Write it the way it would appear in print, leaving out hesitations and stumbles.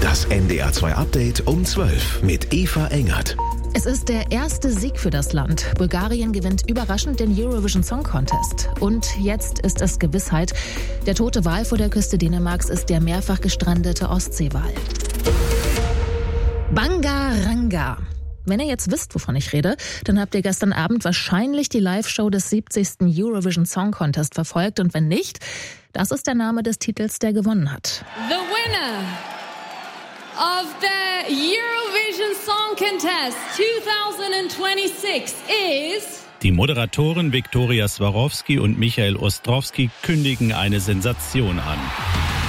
Das NDR 2 Update um 12 mit Eva Engert. Es ist der erste Sieg für das Land. Bulgarien gewinnt überraschend den Eurovision Song Contest. Und jetzt ist es Gewissheit. Der tote Wal vor der Küste Dänemarks ist der mehrfach gestrandete Ostseewal. Bangaranga. Wenn ihr jetzt wisst, wovon ich rede, dann habt ihr gestern Abend wahrscheinlich die Live-Show des 70. Eurovision Song Contest verfolgt. Und wenn nicht, das ist der Name des Titels, der gewonnen hat. The winner of the Eurovision Song Contest 2026 is... Die Moderatoren Viktoria Swarovski und Michael Ostrowski kündigen eine Sensation an.